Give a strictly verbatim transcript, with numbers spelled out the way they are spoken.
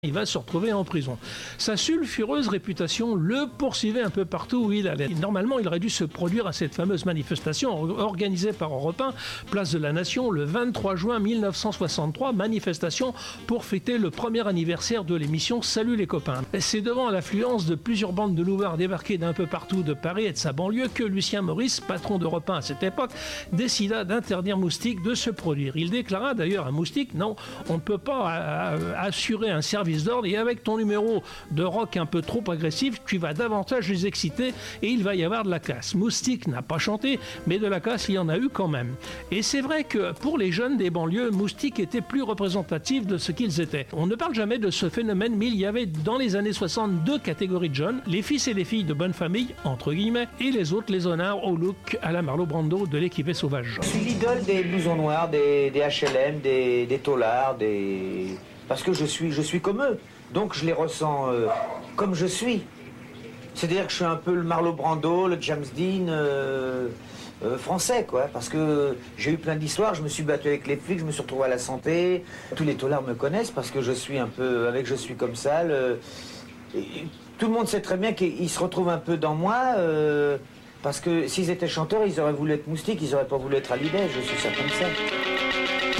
Il va se retrouver en prison. Sa sulfureuse réputation le poursuivait un peu partout où il allait. Normalement, il aurait dû se produire à cette fameuse manifestation organisée par Europe un, Place de la Nation, le vingt-trois juin mille neuf cent soixante-trois, manifestation pour fêter le premier anniversaire de l'émission Salut les copains. C'est devant l'affluence de plusieurs bandes de louvards débarqués d'un peu partout de Paris et de sa banlieue que Lucien Maurice, patron d'Europe un à cette époque, décida d'interdire Moustique de se produire. Il déclara d'ailleurs à Moustique, non, on ne peut pas assurer un service d'ordre et avec ton numéro de rock un peu trop agressif, tu vas davantage les exciter et il va y avoir de la casse. Moustique n'a pas chanté, mais de la casse, il y en a eu quand même. Et c'est vrai que pour les jeunes des banlieues, Moustique était plus représentatif de ce qu'ils étaient. On ne parle jamais de ce phénomène, mais il y avait dans les années soixante deux catégories de jeunes, les fils et les filles de bonne famille, entre guillemets, et les autres, les honnards au look à la Marlon Brando de l'équipé sauvage. Je suis l'idole des blousons noirs, des, des H L M, des, des taulards, des... parce que je suis, je suis comme eux. Donc je les ressens euh, comme je suis. C'est-à-dire que je suis un peu le Marlon Brando, le James Dean euh, euh, français, quoi. Parce que j'ai eu plein d'histoires, je me suis battu avec les flics, je me suis retrouvé à la santé. Tous les taulards me connaissent parce que je suis un peu, avec je suis comme ça. Le... Et tout le monde sait très bien qu'ils se retrouvent un peu dans moi. Euh, parce que s'ils étaient chanteurs, ils auraient voulu être Moustique, ils n'auraient pas voulu être Hallyday, je suis certain de ça.